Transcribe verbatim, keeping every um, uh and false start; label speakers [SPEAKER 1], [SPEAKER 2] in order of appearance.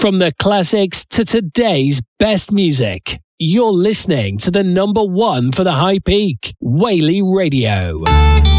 [SPEAKER 1] From the classics to today's best music, you're listening to the number one for the high peak, Whaley Radio.